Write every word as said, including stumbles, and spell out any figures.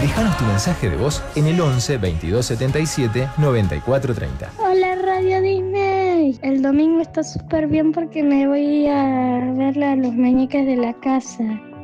Déjanos tu mensaje de voz en el once veintidós setenta y siete noventa y cuatro treinta. Hola Radio Disney. El domingo está súper bien porque me voy a ver a los meñiques de la casa.